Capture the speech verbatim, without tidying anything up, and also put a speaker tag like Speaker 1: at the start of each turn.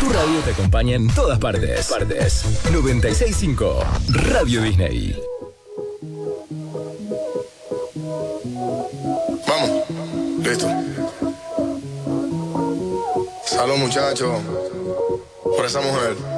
Speaker 1: Tu radio te acompaña en todas partes. Partes. noventa y seis punto cinco Radio Disney.
Speaker 2: Vamos. Listo. Salud, muchachos. Por esa mujer.